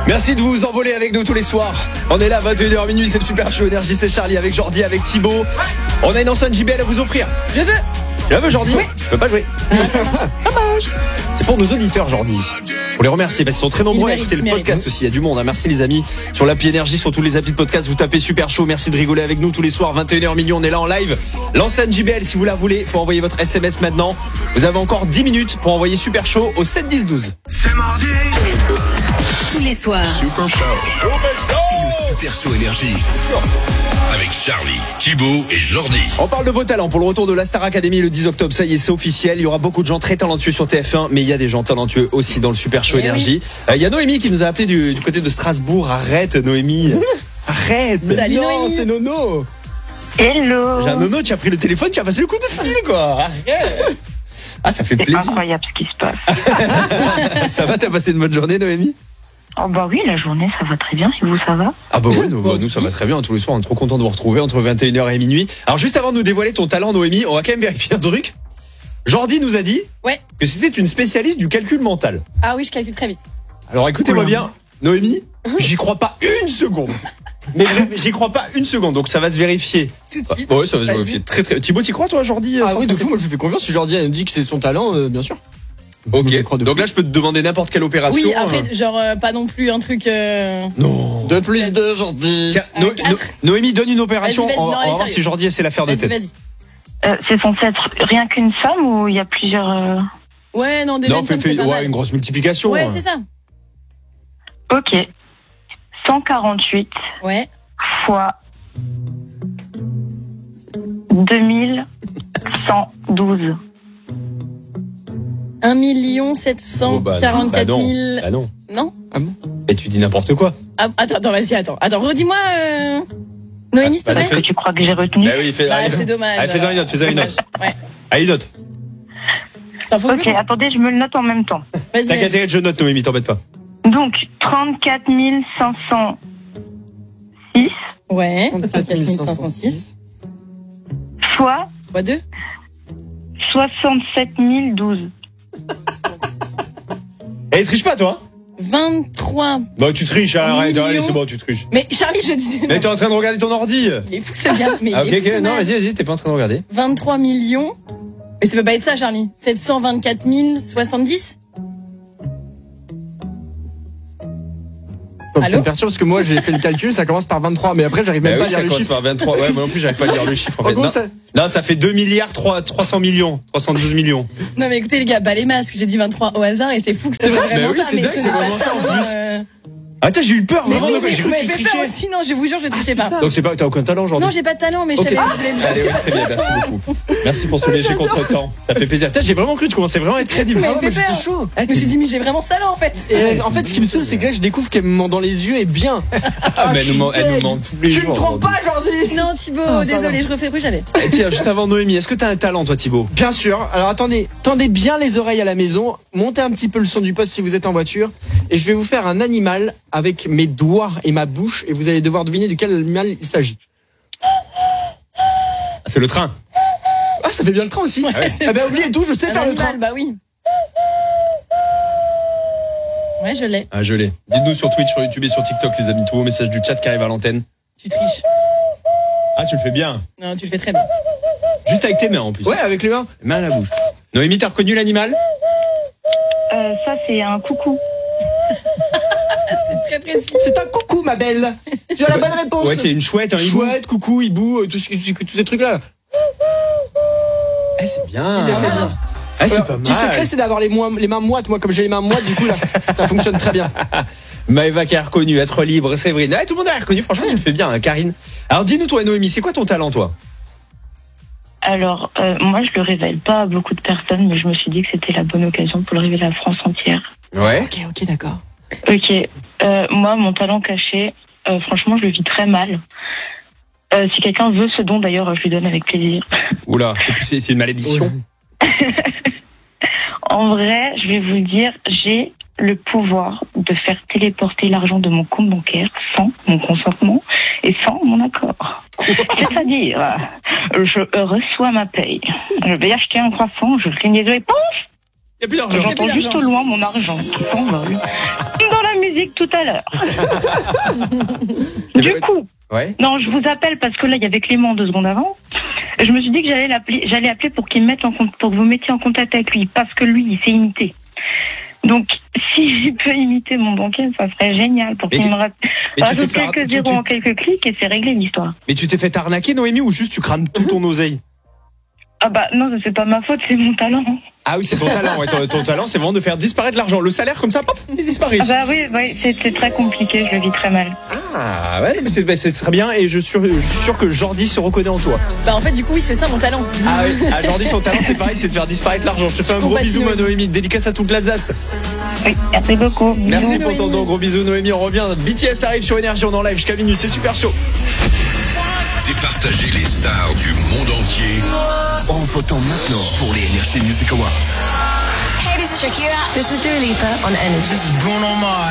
Merci de vous envoler avec nous tous les soirs. On est là 21h minuit, c'est le Super Show Énergie, c'est Charlie avec Jordi, avec Thibaut. On a une enceinte JBL à vous offrir. Je veux. Tu la veux Jordi? Oui. Je peux pas jouer. C'est pour nos auditeurs Jordi. Pour les remercier parce qu'ils sont très nombreux à écouter le podcast aussi. Il y a du monde. Merci les amis. Sur l'appli Énergie, sur tous les applis de podcast, vous tapez Super Show. Merci de rigoler avec nous tous les soirs 21h minuit. On est là en live. L'enceinte JBL, si vous la voulez, faut envoyer votre SMS maintenant. Vous avez encore 10 minutes pour envoyer Super Show au 7 10 12. C'est mardi. Tous les soirs. Super Show. C'est le Super Show Énergie. Avec Charlie, Thibaut et Jordi. On parle de vos talents pour le retour de la Star Academy le 10 octobre. Ça y est, c'est officiel. Il y aura beaucoup de gens très talentueux sur TF1, mais il y a des gens talentueux aussi dans le Super Show Énergie. Il y a Noémie qui nous a appelé du côté de Strasbourg. Arrête, Noémie. Arrête. Salut, non, Noémie. c'est Nono. Hello. J'ai un Nono, tu as pris le téléphone, tu as passé le coup de fil, quoi. Arrête. Ah, ça fait C'est plaisir. incroyable ce qui se passe. Ça va, t'as passé une bonne journée, Noémie? Oh bah oui, la journée ça va très bien, et vous ça va? Ah bah ouais, nous ça va très bien tous les soirs, on est trop content de vous retrouver entre 21h et minuit. Alors juste avant de nous dévoiler ton talent Noémie, on va quand même vérifier un truc. Jordi nous a dit que c'était une spécialiste du calcul mental. Ah oui, je calcule très vite. Alors écoutez-moi bien, Noémie, j'y crois pas une seconde. Mais j'y crois pas une seconde, donc ça va se vérifier. Tout de suite. Ouais, ça va se vérifier très très. Thibaut, t'y crois toi Jordi? Ah oui, de fou, moi je lui fais confiance. Si Jordi elle me dit que c'est son talent, bien sûr. Ok, Je crois de donc fou. là je peux te demander n'importe quelle opération. Oui, après, genre, pas non plus un truc. Non. 2 plus 2, Jordi. Tiens, Noémie donne une opération, Vas-y, on non, va allez, voir sérieux. si Jordi essaie la faire de Vas-y, tête. vas-y. C'est censé être rien qu'une somme ou il y a plusieurs... Ouais, non, déjà, Non, une somme, c'est pas mal. une grosse multiplication. Ouais, c'est ça. Ok. 148 Ouais. fois 2112. 1 744 000. Bah non. Non? Et tu dis n'importe quoi. Ah, attends, vas-y, attends. Attends, redis-moi, Noémie, s'il te Bah, plaît. Est-ce que tu crois que j'ai retenu? Bah oui, Bah, c'est dommage. Allez, fais-en une autre, fais-en une autre. Ouais. Allez, note. Attends, faut que Ok, je me- attendez, je me le note en même temps. Vas-y, T'inquiète, vas-y. je note, Noémie, t'embête pas. Donc, 34 506 Ouais. 34 506. fois Fois 2. 67 012. Eh, triche pas, toi. 23. Bah, tu triches, arrête, Millions. allez, c'est bon, tu triches. Mais Charlie, je disais. Mais t'es en train de regarder ton ordi. Il est fou ce gars. Mais Ah, il ok, est fou, ok, ce non, mec. vas-y, t'es pas en train de regarder. 23 millions. Mais ça peut pas être ça, Charlie. 724 070. Comme ça Allô me perturbe parce que moi j'ai fait le calcul, ça commence par 23, mais après j'arrive même Bah pas oui, à ça lire le commence chiffre. par 23. Ouais, moi non plus, j'arrive pas à lire le chiffre, en fait. En gros, Non, ça- non, ça fait 2 milliards 300 millions. 312 millions. Non, mais écoutez, les gars, pas les masques. J'ai dit 23 au hasard et c'est fou que ce soit vrai, vraiment bah oui, ça. c'est mais dingue, ce c'est n'est pas vraiment ça, en plus. euh, Attends, j'ai eu peur, Mais vraiment, oui, donc, mais j'ai vous cru que m'avez tu fait peur trichais. aussi. Non, je vous jure, je trichais pas. Donc c'est pas, t'as aucun talent aujourd'hui. Non, j'ai pas de talent, mais je Ok. savais que je voulais Allez, ouais, très bien, merci beaucoup. Merci pour ce léger contre-temps. Ça fait plaisir. Putain, j'ai vraiment cru que tu commençais vraiment à être crédible. Mais Ah, fait moi, peur. j'étais chaud. Je me suis dit, mais j'ai vraiment ce talent en fait. Et en fait, ce qui me saoule, c'est que là, je découvre qu'elle me ment dans les yeux et bien. Ah, mais elle nous ment tous les jours. Tu me trompes pas, Jordi. Non, Thibaut, ça désolé, je refais plus jamais. Eh, tiens, juste avant Noémie, est-ce que t'as un talent, toi, Thibaut? Bien sûr. Alors attendez, tendez bien les oreilles à la maison, montez un petit peu le son du poste si vous êtes en voiture, et je vais vous faire un animal avec mes doigts et ma bouche, et vous allez devoir deviner de quel animal il s'agit. C'est le train. Ah, ça fait bien le train aussi. Ouais, c'est Ah ben vrai. oubliez tout, je sais Un faire le train. animal, bah oui. Ouais, je l'ai. Ah, je l'ai. Dites-nous sur Twitch, sur YouTube et sur TikTok, les amis, tous vos messages du chat qui arrivent à l'antenne. Tu triches. Ah, tu le fais bien. Non, tu le fais très bien. Juste avec tes mains en plus. Ouais, avec les mains. Main à la bouche. Noémie, t'as reconnu l'animal? Ça, c'est un coucou. C'est très précis. C'est un coucou, ma belle. Tu as la bonne réponse. Ouais, c'est une chouette, un hibou. Chouette, coucou, hibou, tous ces trucs-là. Eh, c'est bien. Il le fait bien. Ah, c'est Alors, pas petit mal. secret, c'est d'avoir les mains moites. Moi, comme j'ai les mains moites, du coup, là, ça fonctionne très bien. Maëva qui a reconnu, être libre, Séverine. Ah, tout le monde a reconnu, franchement, tu le fais bien, hein, Karine. Alors, dis-nous, toi, Noémie, c'est quoi ton talent, toi? Alors, moi, je le révèle pas à beaucoup de personnes, mais je me suis dit que c'était la bonne occasion pour le révéler à la France entière. Ouais. Ok, d'accord. Ok. Moi, mon talent caché, franchement, je le vis très mal. Si quelqu'un veut ce don, d'ailleurs, je lui donne avec plaisir. Oula, c'est une malédiction. En vrai, je vais vous le dire, j'ai le pouvoir de faire téléporter l'argent de mon compte bancaire sans mon consentement et sans mon accord. C'est-à-dire, je reçois ma paye, je vais acheter un croissant, je cligne les yeux et pouf, Il n'y a plus d'argent. j'entends juste au loin mon argent qui s'envole. Dans la musique Philippe tout à l'heure. Du coup, Ouais. non, je vous appelle parce que là, il y avait Clément 2 secondes avant. Et je me suis dit que j'allais appeler pour qu'il me mette pour que vous mettiez en contact avec lui, parce que lui, il sait imiter. Donc, s'il peut imiter mon banquier, ça serait génial pour qu'il me rajoute quelques zéros en quelques clics et c'est réglé l'histoire. Mais tu t'es fait arnaquer, Noémie, ou juste tu crames tout ton oseille? Ah bah non, c'est pas ma faute, c'est mon talent. Ah oui, c'est ton talent. Ouais, ton talent, c'est vraiment de faire disparaître l'argent. Le salaire, comme ça, pop, il disparaît. Ah bah oui, c'est très compliqué, je le vis très mal. Ah ouais, mais c'est très bien et je suis sûr que Jordi se reconnaît en toi. Bah en fait du coup oui c'est ça mon talent. Ah oui, Jordi son talent c'est pareil, c'est de faire disparaître l'argent. Je te fais un gros bisou ma Noémie, dédicace à toute l'Alsace. Oui, merci beaucoup. Merci pour ton don, gros bisous Noémie, on revient. BTS arrive sur Énergie, on est en live jusqu'à minuit, c'est super chaud. Départager les stars du monde entier en votant maintenant pour les Energy Music Awards. Hey, this is Shakira. This is Dua Lipa on Energy. This is Bruno Mars.